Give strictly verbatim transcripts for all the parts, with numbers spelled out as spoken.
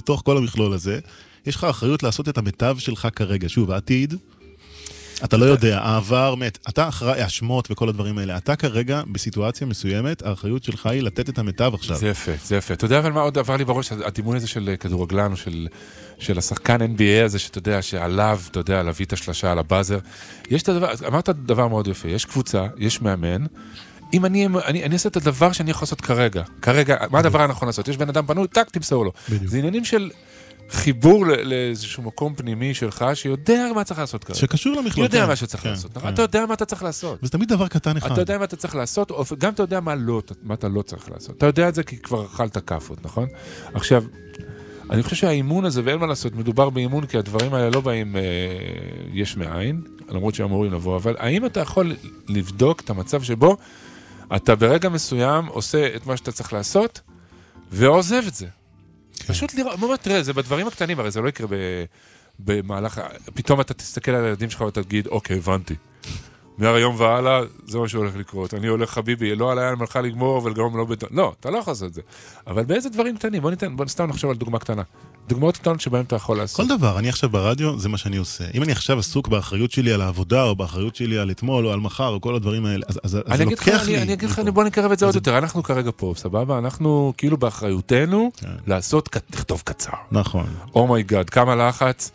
בתוך כל המכלול הזה, יש לך אחריות לעשות את המיטב שלך כרגע. שוב, העתיד, אתה לא יודע, העבר מת, אתה אחראי השמות וכל הדברים האלה. אתה כרגע בסיטואציה מסוימת, האחריות שלך היא לתת את המיטב עכשיו. זה יפה, זה יפה. אתה יודע אבל מה עוד עבר לי בראש, הדימוי הזה של כדורגלן או של, של השחקן אן בי איי הזה, שאתה יודע, שעליו, אתה יודע, להביא את השלשה על הבאזר. יש את הדבר, אמרת דבר מאוד יפה, יש קבוצה, יש מאמן, אם אני, אני, אני אעשה את הדבר שאני יכול לעשות כרגע, כרגע, מה הדבר הנכון לעשות? יש בן אדם פנוי, טק, תמסור לו. זה עניינים של חיבור לאיזשהו מקום פנימי שלך, שיודע מה צריך לעשות כרגע. שקשור למכלול. יודע מה שצריך לעשות. אתה יודע מה אתה צריך לעשות. וזה תמיד דבר קטן אחד. אתה יודע מה אתה צריך לעשות, גם אתה יודע מה אתה לא צריך לעשות. אתה יודע את זה כי כבר אכלת כפות, נכון? עכשיו, אני חושב שהאימון הזה, ואין מה לעשות, מדובר באימון, כי הדברים האלה לא באים יש מאין, למרות שאמורים לבוא, אבל האם אתה יכול לבדוק את המצב שבו אתה ברגע מסוים עושה את מה שאתה צריך לעשות, ועוזב את זה. פשוט לראות, ממש תראה, זה בדברים הקטנים, הרי זה לא יקרה במהלך, פתאום אתה תסתכל על הילדים שלך ותגיד, אוקיי, הבנתי. מהיום והלאה, זה מה שהולך לקרות. אני הולך חביבי, לא עליי על מלכה לגמור, אבל גם לא בטון. לא, אתה לא יכול לעשות את זה. אבל באיזה דברים קטנים? בוא ניתן, בוא נסתם נחשוב על דוגמה קטנה. דוגמאות קטנות שבהם אתה יכול לעשות. כל דבר, אני עכשיו ברדיו, זה מה שאני עושה. אם אני עכשיו עסוק באחריות שלי על העבודה, או באחריות שלי על אתמול, או על מחר, או כל הדברים האלה, אז זה לוקח לי. אני אגיד לך, בוא נקרב את זה עוד יותר. אנחנו כרגע פה, סבבה? אנחנו כאילו באחריותנו לעשות, לכתוב קצר. נכון. אומייגאד, כמה לחץ,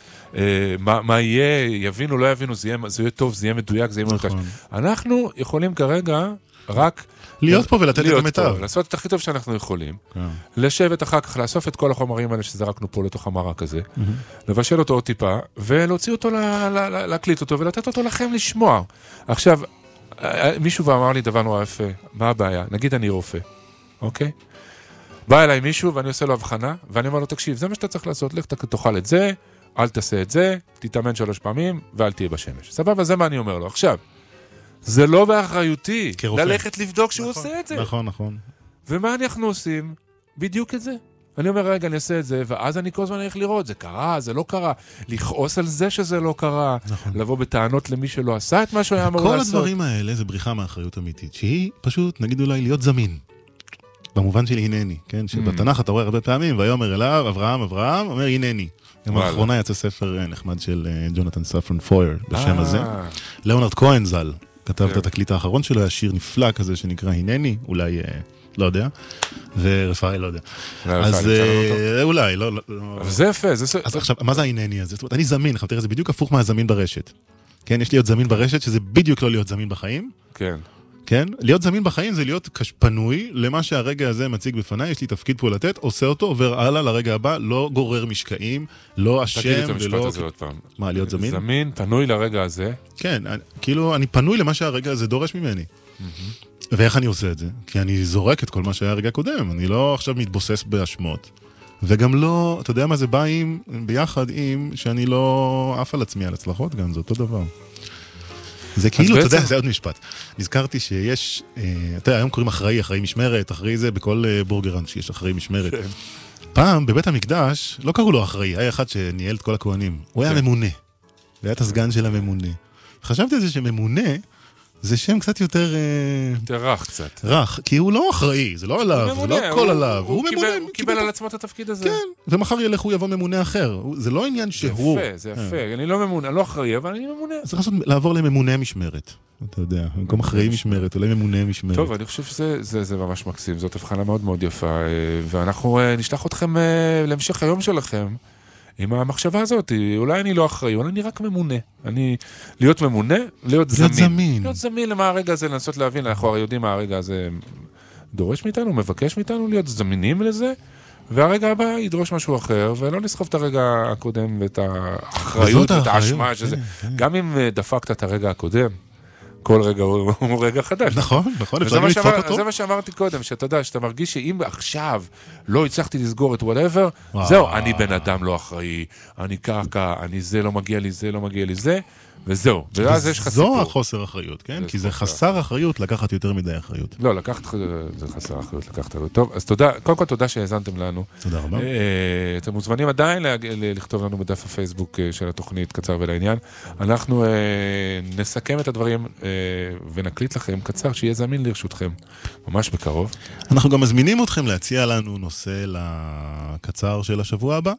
מה יהיה, יבינו, לא יבינו, זה יהיה טוב, זה יהיה מדויק, זה יהיה מנותש. אנחנו יכולים כרגע רק להיות פה ולתת את המיטב. לעשות את הכי טוב שאנחנו יכולים. לשבת אחר כך, לאסוף את כל החומרים האלה שזרקנו פה לתוך המרק הזה, לבשל אותו עוד טיפה, ולהוציא אותו, להקליט אותו, ולתת אותו לכם לשמוע. עכשיו, מישהו ואמר לי דבר נורא יפה, מה הבעיה? נגיד אני רופא, אוקיי? בא אליי מישהו ואני עושה לו הבחנה, ואני אומר לו, תקשיב, זה מה שאתה צריך לעשות, לך תאכל את זה, אל תעשה את זה, תתאמן שלוש פעמים, ואל תהיה בשמש. סבבה, זה מה אני אומר לו. עכשיו, זה לא באחריותי, ללכת לבדוק שהוא עושה את זה. נכון, נכון. ומה אנחנו עושים? בדיוק את זה. אני אומר, רגע, אני אעשה את זה, ואז אני כל הזמן הולך לראות, זה קרה, זה לא קרה, לכעוס על זה שזה לא קרה, לבוא בטענות למי שלא עשה את מה שהוא היה אמור לעשות. כל הדברים האלה זה בריחה מאחריות אמיתית, שהיא פשוט, נגיד אולי, להיות זמין. במובן של הנני, כן? שבתנ"ך אתה רואה הרבה פעמים, ויאמר אליו, אברהם, אברהם, אומר הנני. גם האחרונה יצא ספר נחמד של ג'ונתן ספרן פויר, בשם הזה. ליאונרד כהן ז"ל. כתב את התקליט האחרון שלו, היה שיר נפלא כזה שנקרא הנני, אולי, לא יודע, ורפאל לא יודע. אז אולי, לא... אבל זה יפה. אז עכשיו, מה זה הנני הזה? זאת אומרת, אני זמין, תראה, זה בדיוק הפוך מהזמין ברשת. כן, יש להיות זמין ברשת, שזה בדיוק לא להיות זמין בחיים. כן. כן? להיות זמין בחיים זה להיות פנוי למה שהרגע הזה מציג בפניי, יש לי תפקיד פה לתת, עושה אותו, עובר הלאה לרגע הבא, לא גורר משקעים, לא אשם ולא... תגיד את המשפט הזה עוד פעם. מה, להיות זמין? זמין, פנוי לרגע הזה. כן, כאילו, אני פנוי למה שהרגע הזה דורש ממני. ואיך אני עושה את זה? כי אני זורק את כל מה שהיה הרגע קודם, אני לא עכשיו מתבוסס באשמות. וגם לא, אתה יודע מה זה בא עם, ביחד עם, שאני לא עף על עצמי על הצלחות, גם זה אותו דבר. זה כאילו, אתה יודע, זה עוד משפט. נזכרתי שיש, אתה יודע, היום קוראים אחראי, אחראי משמרת, אחראי זה בכל בורגרן שיש אחראי משמרת. פעם, בבית המקדש, לא קראו לו אחראי, היה אחד שניהל את כל הכהנים. הוא היה ממונה. הוא היה את הסגן של הממונה. חשבתי על זה שממונה, זה שם קצת יותר... יותר רך קצת. רך, כי הוא לא אחראי, זה לא עליו, זה לא הכל עליו. הוא קיבל על עצמו את התפקיד הזה. כן, ומחר ילך הוא יבוא ממונה אחר. זה לא עניין שהוא... זה יפה, זה יפה. אני לא ממונה, אני לא אחראי, אבל אני ממונה. צריך לעבור לממונה משמרת. אתה יודע, במקום אחראי משמרת, אולי ממונה משמרת. טוב, אני חושב שזה ממש מקסים, זאת הבחנה מאוד מאוד יפה, ואנחנו נשלח אתכם להמשך היום שלכם. עם המחשבה הזאת, אולי אני לא אחראי, אולי אני רק ממונה. אני, להיות ממונה, להיות זמין. להיות זמין. להיות זמין למה הרגע הזה, לנסות להבין, אנחנו הרי יודעים מה הרגע הזה דורש מאיתנו, מבקש מאיתנו, להיות זמינים לזה, והרגע הבא ידרוש משהו אחר, ולא לסחוב את הרגע הקודם, ואת האחריות, ואת האשמה, שזה. גם אם דפקת את הרגע הקודם, כל רגע הוא רגע חדש. נכון, נכון, אפשר לדפוק אותו. זה מה שאמרתי קודם, שאתה יודע, שאתה מרגיש שאם עכשיו לא הצלחתי לסגור את whatever, זהו, אני בן אדם לא אחראי, אני קרקע, אני זה לא מגיע לי, זה לא מגיע לי, זה, וזהו. ואז יש לך סיפור. זו החוסר אחריות, כן? כי זה חסר אחריות לקחת יותר מדי אחריות. לא, לקחת, זה חסר אחריות לקחת. טוב, אז תודה, קודם כל תודה שהאזנתם לנו. תודה רבה. אתם מוזמנים עדיין לכתוב לנו בדף הפייסבוק של התוכנית קצר ולעניין. אנחנו נסכם את הדברים ונקליט לכם קצר שיהיה זמין לרשותכם ממש בקרוב. אנחנו גם מזמינים אתכם להציע לנו נושא לקצר של השבוע הבא.